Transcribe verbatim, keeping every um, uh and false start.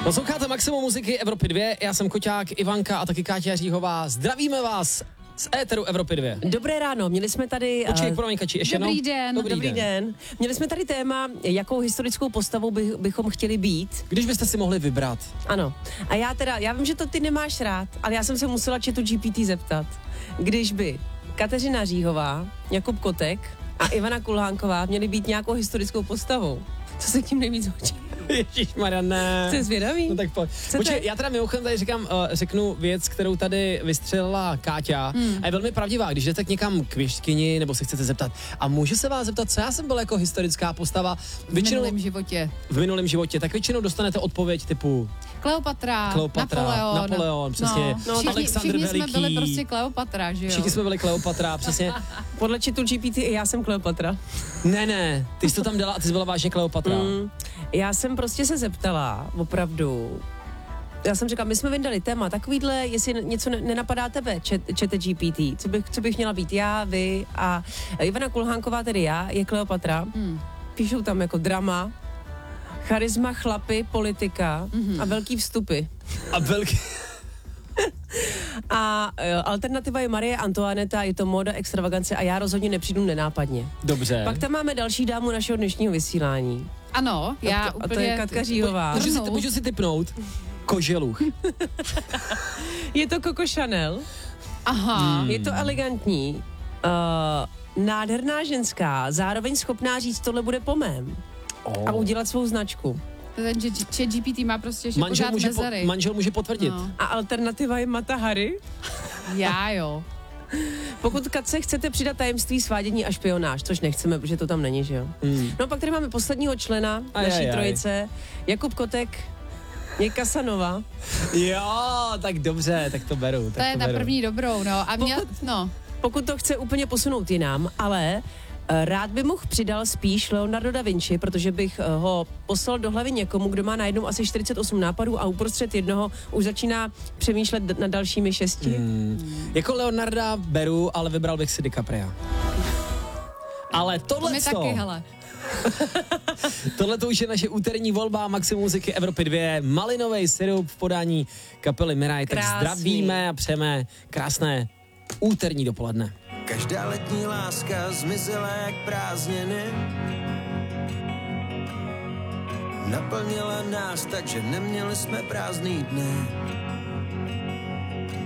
Posloucháte Maximum muziky Evropy dva, já jsem Koťák, Ivanka a taky Káťa Říhová. Zdravíme vás z éteru Evropy dva. Dobré ráno, měli jsme tady... Počkej, promiňkači, ještě Dobrý jednou? den. Dobrý, Dobrý den. den. Měli jsme tady téma, jakou historickou postavou by, bychom chtěli být. Když byste si mohli vybrat. Ano. A já teda, já vím, že to ty nemáš rád, ale já jsem se musela chatu G P T zeptat. Když by Kateřina Říhová, Jakub Kotek a Ivana Kulhánková měli být nějakou historickou postavou, co se tím nejvíc hodí? Ježišmarja, ne. Jsi zvědavý? No tak pojď. Počkej, já teda mimochodem tady říkám, uh, řeknu věc, kterou tady vystřelila Káťa hmm. a je velmi pravdivá, když jdete k někam k věštkyni nebo se chcete zeptat. A můžu se vás zeptat, co já jsem byl jako historická postava? Většinou, v minulém životě. V minulém životě, tak většinou dostanete odpověď typu Kleopatra, Kleopatra, Napoleon. Napoleon, přesně. No, všichni, Alexandr všichni Veliký. jsme byli prostě Kleopatra, že jo? Všichni jsme byli Kleopatra, přesně. Podle chatu G P T i já jsem Kleopatra. Ne, ne, ty jsi to tam dala a ty jsi byla vážně Kleopatra. Mm, já jsem prostě se zeptala, opravdu. Já jsem řekla, my jsme vydali téma takovýhle, jestli něco nenapadá tebe, čete G P T, co bych, co bych měla být já, vy a Ivana Kulhánková, tedy já, je Kleopatra. Hmm. Píšou tam jako drama, charisma, chlapy, politika mm-hmm. a velký vstupy. A velký... A uh, alternativa je Marie Antoineta, je to móda, extravagance a já rozhodně nepřijdu nenápadně. Dobře. Pak tam máme další dámu našeho dnešního vysílání. Ano, já a to, úplně... A to je Katka Říhová. Můžu si, můžu si tipnout? Koželuch. Je to Coco Chanel. Aha. Hmm. Je to elegantní, uh, nádherná ženská, zároveň schopná říct, tohle bude po mém. Oh. A udělat svou značku. Ten chat G P T má prostě ještě manžel pořád může mezery. Po, manžel může potvrdit. No. A alternativa je Mata Hari. Já jo. Pokud Katce chcete přidat tajemství, svádění a špionáž, což nechceme, protože to tam není, že jo? Mm. No pak tady máme posledního člena aj, naší aj, trojice, aj. Jakub Kotek, je Casanova. Jo, tak dobře, tak to beru. Tak to je to na beru. první dobrou, no. A mě, pokud, no. pokud to chce úplně posunout jinam, ale rád by mu přidal spíš Leonardo da Vinci, protože bych ho poslal do hlavy někomu, kdo má najednou asi čtyřicet osm nápadů a uprostřed jednoho už začíná přemýšlet nad dalšími šesti. Hmm. Jako Leonarda beru, ale vybral bych si DiCapria. Ale tohle My co? taky, hele. Tohle to už je naše úterní volba Maximum muziky Evropy dva. Malinový syrup v podání kapely Miraj. Tak zdravíme a přejeme krásné úterní dopoledne. Každá letní láska zmizela jak prázdniny. Naplnila nás tak, že neměli jsme prázdný dny.